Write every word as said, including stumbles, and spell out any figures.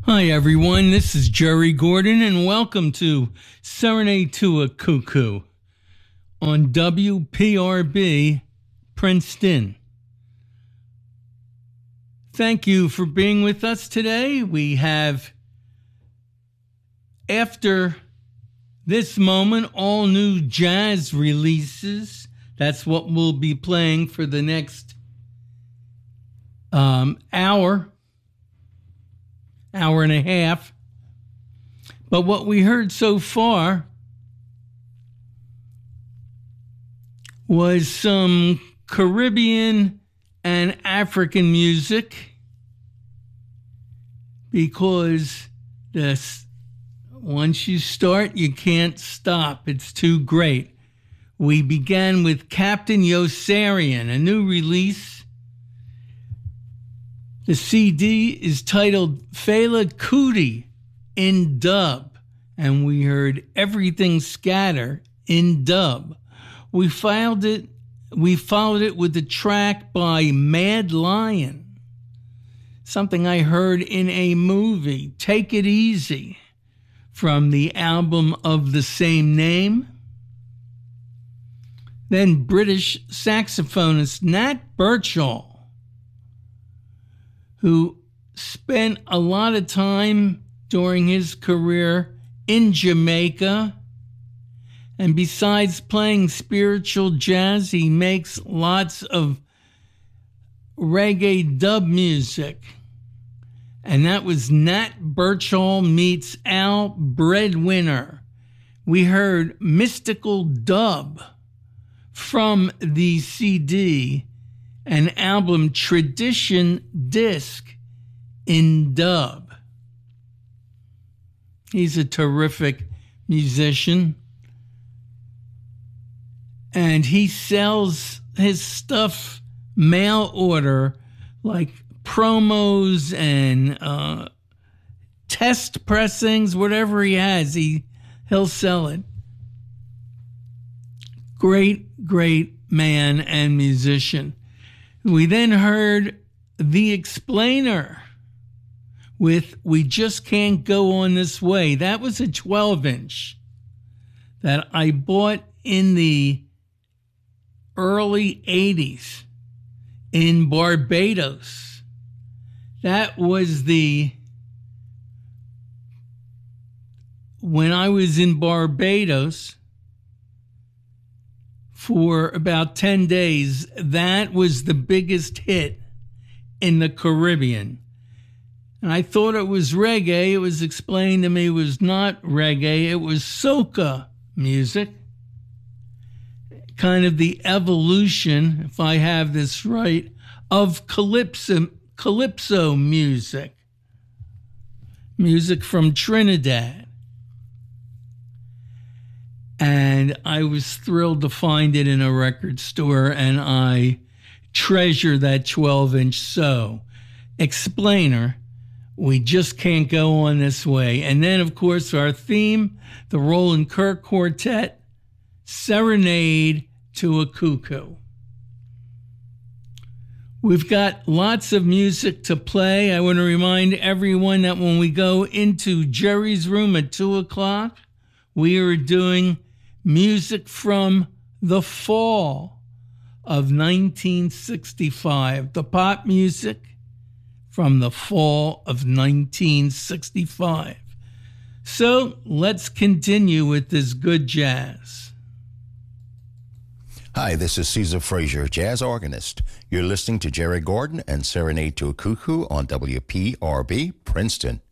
Hi, everyone. This is Jerry Gordon, and welcome to Serenade to a Cuckoo on W P R B Princeton. Thank you for being with us today. We have, after this moment, all new jazz releases. That's what we'll be playing for the next um, hour. Hour and a half. But what we heard so far was some Caribbean and African music, because this, once you start, you can't stop. It's too great. We began with Captain Yossarian, a new release. The C D is titled Fela Kuti in dub, and we heard Everything Scatter in dub. We filed it, we followed it with a track by Mad Lion, something I heard in a movie, Take It Easy, from the album of the same name. Then British saxophonist Nat Birchall, who spent a lot of time during his career in Jamaica. And besides playing spiritual jazz, he makes lots of reggae dub music. And that was Nat Birchall meets Al Breadwinner. We heard Mystical Dub from the C D, an album Tradition Disc in dub. He's a terrific musician, and he sells his stuff mail order, like promos and uh, test pressings, whatever he has, he, he'll sell it. Great, great man and musician. We then heard The Explainer with We Just Can't Go On This Way. That was a twelve inch that I bought in the early eighties in Barbados. That was the, when I was in Barbados for about ten days, that was the biggest hit in the Caribbean. And I thought it was reggae. It was explained to me it was not reggae. It was soca music. Kind of the evolution, if I have this right, of calypso, calypso music. Music from Trinidad. And I was thrilled to find it in a record store, and I treasure that twelve inch. So, Explainer, We Just Can't Go On This Way. And then, of course, our theme, the Roland Kirk Quartet, Serenade to a Cuckoo. We've got lots of music to play. I want to remind everyone that when we go into Jerry's room at two o'clock, we are doing music from the fall of nineteen sixty-five, the pop music from the fall of nineteen sixty-five. So let's continue with this good jazz. Hi, this is Caesar Frazier, jazz organist. You're listening to Jerry Gordon and Serenade to a Cuckoo on W P R B Princeton.